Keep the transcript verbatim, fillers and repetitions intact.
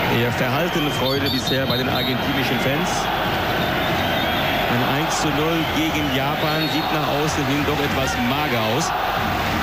Eher verhaltene Freude bisher bei den argentinischen Fans. Ein eins zu null gegen Japan sieht nach außen hin doch etwas mager aus.